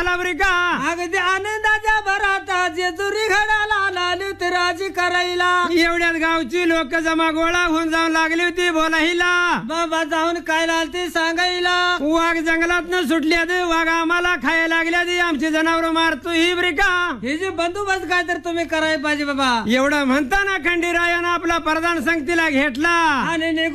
अगदी आनंदाच्या भरात जेजुरी घडाला लालित राजी करायला एवढ्यात गावची लोक जमा गोळा होऊन जाऊन लागली होती बोलायला. बाबा जाऊन काय लालती सांगायला. वाघ जंगलात सुटल्या वाघ आम्हाला खायला लागल्या आमची जनावर मारतो ही ब्रिका. हे जे बंदोबस्त काय तर तुम्ही करायला पाहिजे बाबा. एवढं म्हणताना खंडीरायानं आपला प्रधान संगतीला घेतला आणि